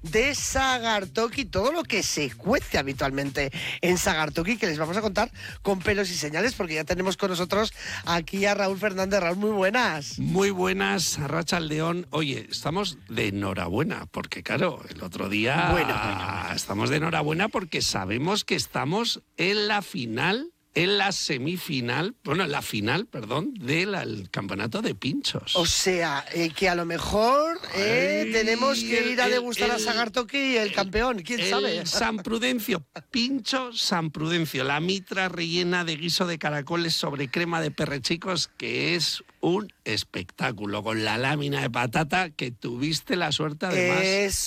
de Sagartoki, todo lo que se cuece habitualmente en Sagartoki, que les vamos a contar con pelos y señales, porque ya tenemos con nosotros aquí a Raúl Fernández. Raúl, muy buenas. Muy buenas, Arratsaldeon. Oye, estamos de enhorabuena, porque claro, el otro día estamos de enhorabuena porque sabemos que estamos en la final, en la semifinal, en la final, perdón, del campeonato de pinchos. O sea, que a lo mejor tenemos que ir a degustar a Sagartoki el campeón, ¿quién sabe? San Prudencio, pincho San Prudencio, la mitra rellena de guiso de caracoles sobre crema de perrechicos, que es un espectáculo, con la lámina de patata que tuviste la suerte además.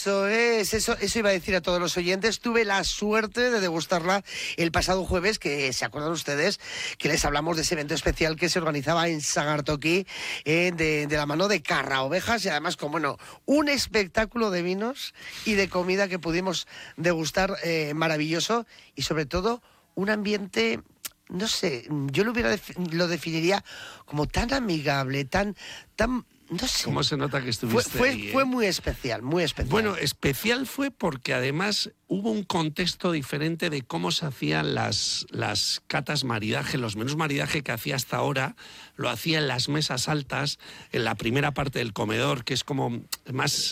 Eso iba a decir a todos los oyentes. Tuve la suerte de degustarla el pasado jueves, que se acuerdan ustedes que les hablamos de ese evento especial que se organizaba en Sagartoki de la mano de Carra Ovejas, y además con un espectáculo de vinos y de comida que pudimos degustar maravilloso, y sobre todo un ambiente, no sé, yo lo definiría como tan amigable, tan no sé. ¿Cómo se nota que estuviste ahí? Fue muy especial, muy especial. Bueno, especial fue porque además hubo un contexto diferente de cómo se hacían las catas maridaje, los menús maridaje que hacía hasta ahora, lo hacía en las mesas altas, en la primera parte del comedor, que es como más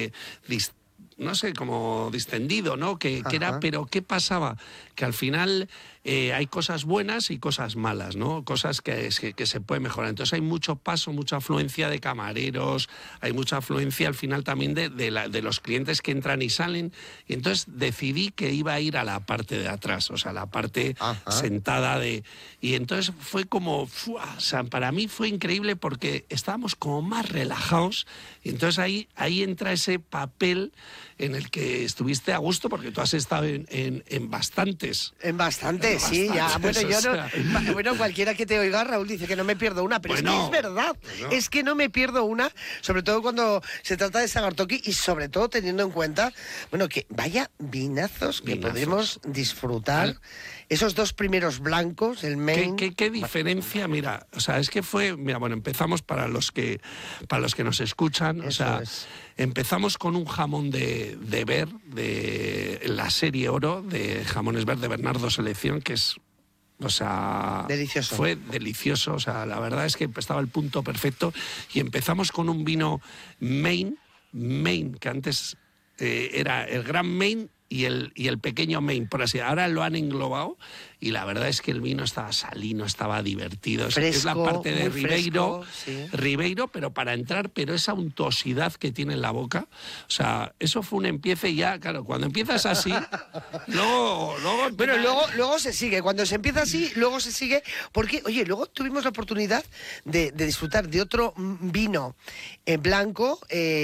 no sé, como distendido, ¿no? Que era, pero ¿qué pasaba? Que al final hay cosas buenas y cosas malas, ¿no? Cosas que se pueden mejorar. Entonces hay mucho paso, mucha afluencia de camareros, hay mucha afluencia al final también de los clientes que entran y salen. Y entonces decidí que iba a ir a la parte de atrás, o sea, la parte sentada de... Y entonces fue como... O sea, para mí fue increíble porque estábamos como más relajados. Y entonces ahí entra ese papel en el que estuviste a gusto, porque tú has estado en bastantes. En bastantes, sí, ya. Bueno, yo no, bueno, cualquiera que te oiga, Raúl, dice que no me pierdo una, pero bueno, es que es verdad. Bueno. Es que no me pierdo una, sobre todo cuando se trata de Sagartoki, y sobre todo teniendo en cuenta, que vaya vinazos que podemos disfrutar. Esos dos primeros blancos, el main... ¿Qué diferencia? Mira, o sea, es que fue... Mira, empezamos para los que nos escuchan, o sea, empezamos con un jamón de Ver, de la serie Oro, de jamones Ver de Bernardo Selección, que es... O sea, delicioso. Fue delicioso, o sea, la verdad es que estaba el punto perfecto, y empezamos con un vino Main, que antes era el Gran Main y el pequeño Main, por así decirlo. Ahora lo han englobado, y la verdad es que el vino estaba salino, estaba divertido. Fresco, es la parte de Ribeiro, sí. Ribeiro, pero para entrar, pero esa untuosidad que tiene en la boca, o sea, eso fue un empiece, y ya, claro, cuando empiezas así, luego luego se sigue, cuando se empieza así, luego se sigue, porque, oye, luego tuvimos la oportunidad de disfrutar de otro vino blanco,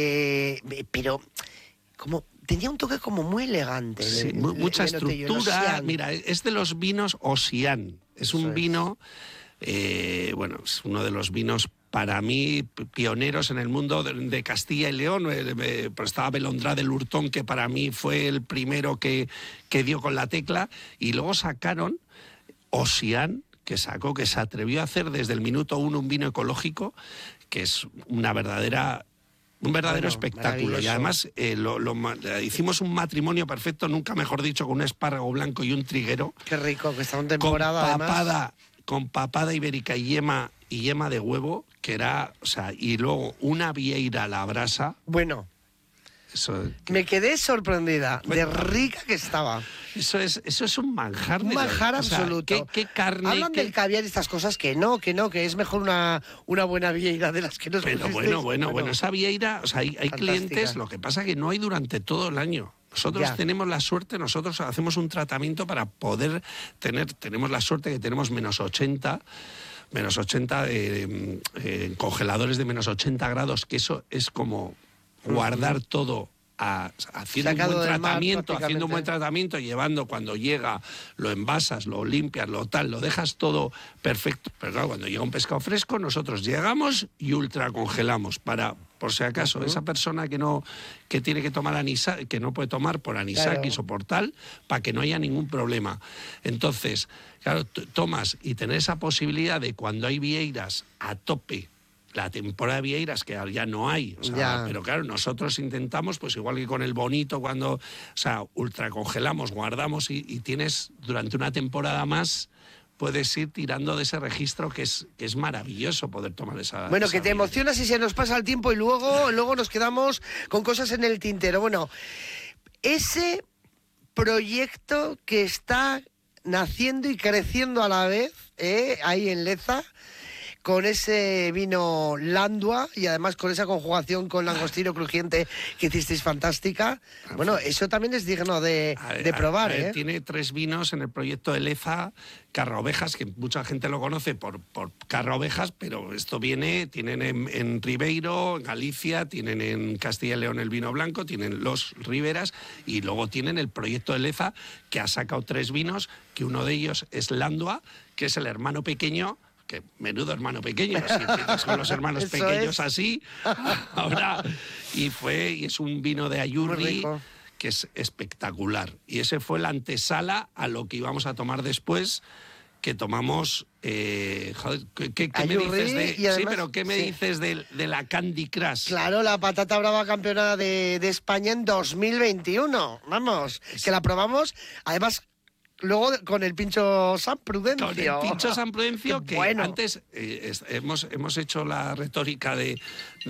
pero como... Tenía un toque como muy elegante. Sí, mucha estructura. Mira, es de los vinos Ocean. Es un vino, es uno de los vinos para mí pioneros en el mundo de Castilla y León. Pero estaba Belondrá del Hurtón, que para mí fue el primero que dio con la tecla. Y luego sacaron Ocean, que se atrevió a hacer desde el minuto 1 un vino ecológico, que es un verdadero espectáculo. Y además hicimos un matrimonio perfecto, nunca mejor dicho, con un espárrago blanco y un triguero. Qué rico, que está en temporada con papada ibérica y yema de huevo, que era, o sea, y luego una vieira a la brasa. Bueno. Me quedé sorprendida de rica que estaba. Eso es un manjar. Un manjar absoluto. O sea, ¿qué carne? Hablan del caviar y estas cosas, que es mejor una buena vieira de las que nos Pero bueno, esa vieira, o sea, hay clientes, lo que pasa que no hay durante todo el año. Nosotros tenemos la suerte, nosotros hacemos un tratamiento para poder tenemos la suerte que tenemos menos 80 congeladores de menos 80 grados, que eso es como guardar todo haciendo un buen tratamiento, llevando, cuando llega, lo envasas, lo limpias, lo dejas todo perfecto. Pero claro, cuando llega un pescado fresco, nosotros llegamos y ultracongelamos por si acaso, esa persona que tiene que tomar que no puede tomar por anisakis o por tal, para que no haya ningún problema. Entonces, claro, tomas y tener esa posibilidad de, cuando hay vieiras a tope, la temporada de vieiras, que ya no hay. O sea, pero claro, nosotros intentamos, pues igual que con el bonito, cuando, o sea, ultracongelamos, guardamos y tienes durante una temporada más, puedes ir tirando de ese registro que es maravilloso poder tomar esa... Bueno, esa que te vida. emocionas y se nos pasa el tiempo y luego nos quedamos con cosas en el tintero. Bueno, ese proyecto que está naciendo y creciendo a la vez, ahí en Leza, con ese vino Landua y además con esa conjugación con langostino crujiente que hicisteis fantástica. Bueno, eso también es digno de probar, ¿eh? Tiene 3 vinos en el proyecto de Leza, Carra Ovejas, que mucha gente lo conoce por Carra Ovejas, pero esto tienen en Ribeiro, en Galicia, tienen en Castilla y León el vino blanco, tienen los Riberas y luego tienen el proyecto de Leza, que ha sacado 3 vinos, que uno de ellos es Landua, que es el hermano pequeño, que menudo hermano pequeño, si empiezas con los hermanos pequeños así, ahora, y es un vino de Ayurri que es espectacular. Y ese fue la antesala a lo que íbamos a tomar después, que tomamos... joder, ¿qué me dices de...? Además, sí, pero ¿qué me dices de la Candy Crush? Claro, la patata brava campeona de España en 2021. Vamos, que la probamos, además... Luego con el pincho San Prudencio. Con el pincho San Prudencio, que bueno. Antes hemos hecho la retórica de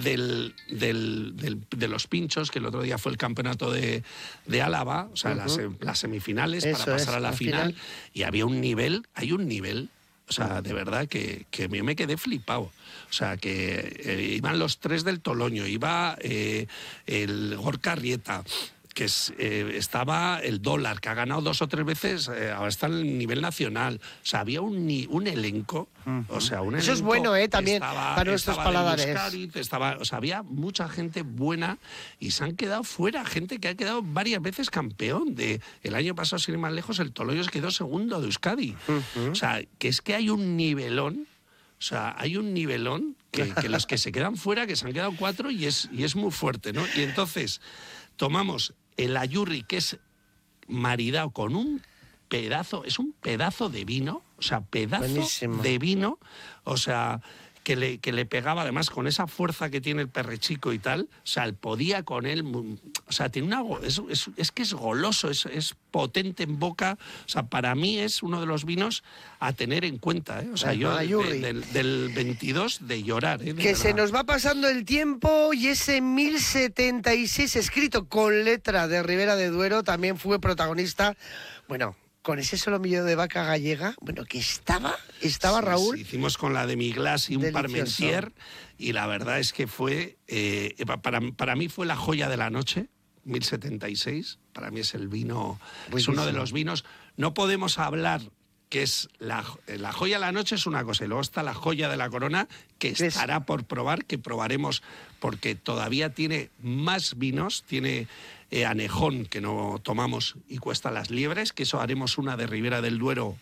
los pinchos, que el otro día fue el campeonato de Álava, o sea, las semifinales para pasar a la final, y hay un nivel, o sea, de verdad que yo me quedé flipado. O sea, que iban los 3 del Toloño, iba el Gorka Rieta, que estaba el Dólar, que ha ganado 2 o 3 veces, ahora está en el nivel nacional. O sea, había un elenco, o sea, un elenco... Eso es bueno, también, para nuestros paladares. O sea, había mucha gente buena y se han quedado fuera, gente que ha quedado varias veces campeón. El año pasado, sin ir más lejos, el Toloño se quedó segundo de Euskadi. O sea, que es que hay un nivelón. O sea, hay un nivelón que los que se quedan fuera, que se han quedado 4 y es muy fuerte, ¿no? Y entonces tomamos el Ayurri, que es maridado con un pedazo de vino, o sea, Buenísimo. de vino, o sea, que le pegaba además con esa fuerza que tiene el perrechico y tal, o sea, podía con él, o sea, tiene es que es goloso, es potente en boca, o sea, para mí es uno de los vinos a tener en cuenta, ¿eh? O sea, yo del 22 de llorar, ¿eh? Que se nos va pasando el tiempo y ese 1076 escrito con letra de Ribera de Duero también fue protagonista, bueno... Con ese solomillo de vaca gallega, bueno, que estaba Raúl. Sí, hicimos con la de Miglas y un Delicioso. Parmentier, y la verdad es que fue, para mí fue la joya de la noche, 1076, para mí es el vino, es uno de los vinos, no podemos hablar que es la joya de la noche es una cosa, y luego está la joya de la corona, que estará por probar, que probaremos, porque todavía tiene más vinos, tiene anejón, que no tomamos, y cuesta las liebres, que eso haremos una de Ribera del Duero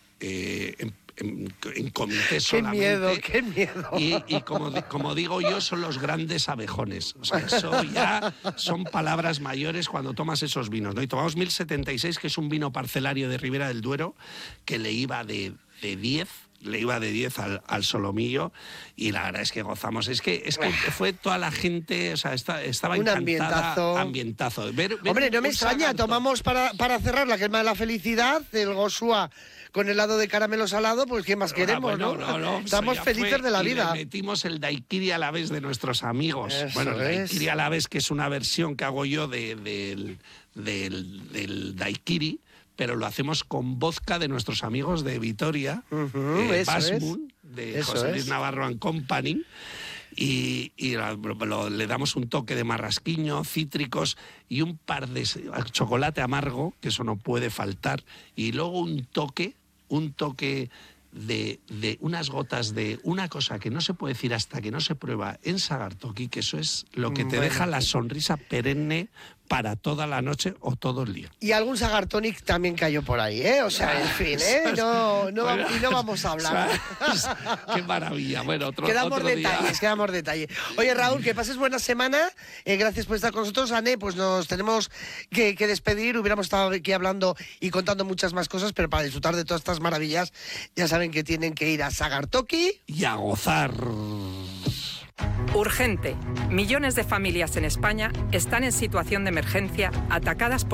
en comité solamente. ¡Qué miedo! Y como digo yo, son los grandes abejones. O sea, eso ya son palabras mayores cuando tomas esos vinos, ¿no? Y tomamos 1076, que es un vino parcelario de Ribera del Duero, que le iba de 10... Le iba de 10 al solomillo, y la verdad es que gozamos. Es que fue toda la gente, o sea, estaba un encantada. Ambientazo. Hombre, no me extraña, tomamos para cerrar la crema de la felicidad, el Gosua con helado de caramelo salado, pues ¿qué más queremos, no? Estamos felices de la vida. Le metimos el daiquiri a la vez de nuestros amigos. Eso bueno, el daiquiri a la vez, que es una versión que hago yo del daiquiri, pero lo hacemos con vodka de nuestros amigos de Vitoria, Basmun, de José Luis Navarro and Company, y le damos un toque de marrasquiño, cítricos y un par de chocolate amargo, que eso no puede faltar, y luego un toque de unas gotas de una cosa que no se puede decir hasta que no se prueba en Sagartoki, que eso es lo que te deja la sonrisa perenne para toda la noche o todo el día. Y algún Sagartonic también cayó por ahí, ¿eh? O sea, en fin, ¿eh? Y no vamos a hablar. Qué maravilla. Bueno, quedamos otro detalles, quedamos detalles. Oye, Raúl, que pases buena semana. Gracias por estar con nosotros. Ané, pues nos tenemos que despedir. Hubiéramos estado aquí hablando y contando muchas más cosas, pero para disfrutar de todas estas maravillas, ya saben que tienen que ir a Sagartoki y a gozar. Urgente. Millones de familias en España están en situación de emergencia, atacadas por